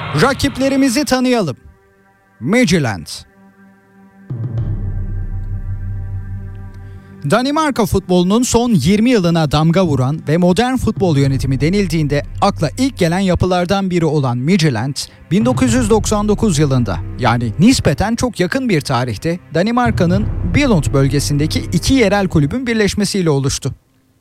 Rakiplerimizi tanıyalım. Midtjylland. Danimarka futbolunun son 20 yılına damga vuran ve modern futbol yönetimi denildiğinde akla ilk gelen yapılardan biri olan Midtjylland, 1999 yılında yani nispeten çok yakın bir tarihte Danimarka'nın Billund bölgesindeki iki yerel kulübün birleşmesiyle oluştu.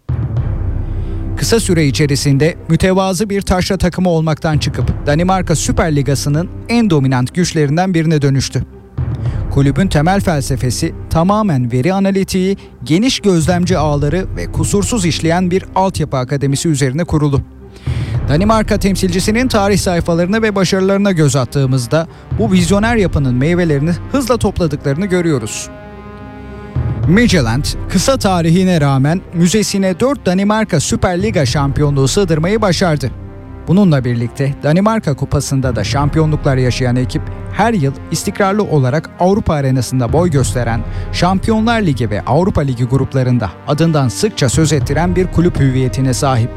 Kısa süre içerisinde mütevazı bir taşra takımı olmaktan çıkıp Danimarka Süper Ligası'nın en dominant güçlerinden birine dönüştü. Kulübün temel felsefesi tamamen veri analitiği, geniş gözlemci ağları ve kusursuz işleyen bir altyapı akademisi üzerine kurulu. Danimarka temsilcisinin tarih sayfalarına ve başarılarına göz attığımızda bu vizyoner yapının meyvelerini hızla topladıklarını görüyoruz. Midtjylland, kısa tarihine rağmen müzesine 4 Danimarka Süper Liga şampiyonluğu sığdırmayı başardı. Bununla birlikte Danimarka Kupası'nda da şampiyonluklar yaşayan ekip her yıl istikrarlı olarak Avrupa arenasında boy gösteren Şampiyonlar Ligi ve Avrupa Ligi gruplarında adından sıkça söz ettiren bir kulüp hüviyetine sahip.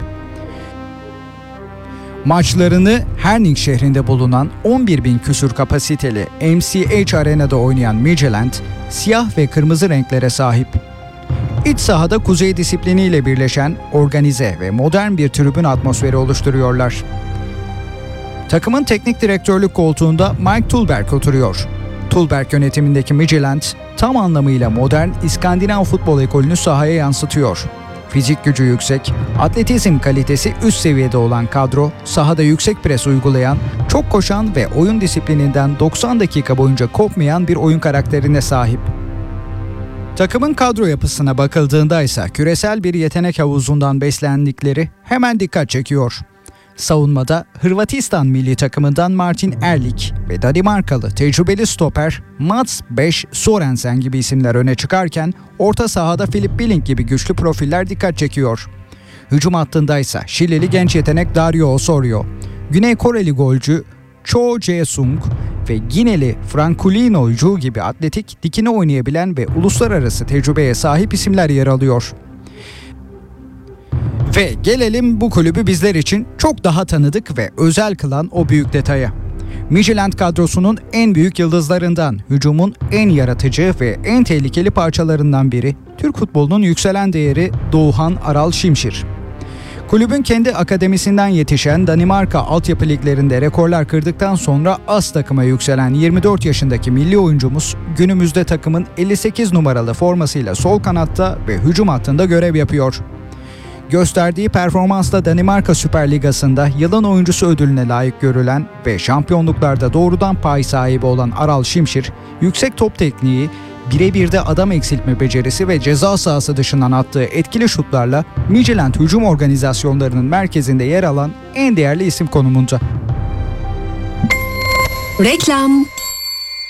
Maçlarını Herning şehrinde bulunan 11.000 küsur kapasiteli MCH Arena'da oynayan Midtjylland, siyah ve kırmızı renklere sahip. İç sahada kuzey disipliniyle birleşen organize ve modern bir tribün atmosferi oluşturuyorlar. Takımın teknik direktörlük koltuğunda Mike Tulberg oturuyor. Tulberg yönetimindeki Midtjylland tam anlamıyla modern İskandinav futbol ekolünü sahaya yansıtıyor. Fizik gücü yüksek, atletizm kalitesi üst seviyede olan kadro, sahada yüksek pres uygulayan, çok koşan ve oyun disiplininden 90 dakika boyunca kopmayan bir oyun karakterine sahip. Takımın kadro yapısına bakıldığında ise küresel bir yetenek havuzundan beslendikleri hemen dikkat çekiyor. Savunmada Hırvatistan milli takımından Martin Erlik ve Danimarkalı tecrübeli stoper Mats Beş Sorensen gibi isimler öne çıkarken orta sahada Philip Billing gibi güçlü profiller dikkat çekiyor. Hücum hattında ise Şilili genç yetenek Dario Osorio, Güney Koreli golcü Cho Jae-sung ve Gineli Franculino Ju gibi atletik, dikine oynayabilen ve uluslararası tecrübeye sahip isimler yer alıyor. Ve gelelim bu kulübü bizler için çok daha tanıdık ve özel kılan o büyük detaya. Midtjylland kadrosunun en büyük yıldızlarından, hücumun en yaratıcı ve en tehlikeli parçalarından biri, Türk futbolunun yükselen değeri Doğuhan Aral Şimşir. Kulübün kendi akademisinden yetişen Danimarka altyapı liglerinde rekorlar kırdıktan sonra as takıma yükselen 24 yaşındaki milli oyuncumuz günümüzde takımın 58 numaralı formasıyla sol kanatta ve hücum hattında görev yapıyor. Gösterdiği performansla Danimarka Süper Ligası'nda yılın oyuncusu ödülüne layık görülen ve şampiyonluklarda doğrudan pay sahibi olan Aral Şimşir, yüksek top tekniği, birebir de adam eksiltme becerisi ve ceza sahası dışından attığı etkili şutlarla Midtjylland hücum organizasyonlarının merkezinde yer alan en değerli isim konumunda. Reklam.